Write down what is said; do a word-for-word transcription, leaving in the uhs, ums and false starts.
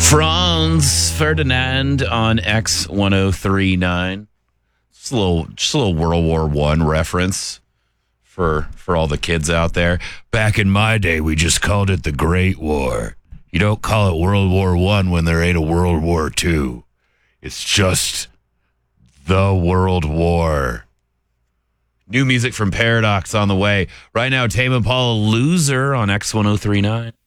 Franz Ferdinand on X ten thirty-nine. Just a little, just a little World War One reference for for all the kids out there. Back in my day, we just called it the Great War. You don't call it World War One when there ain't a World War Two. It's just the World War. New music from Paradox on the way. Right now, Tame Impala Loser on X ten thirty-nine.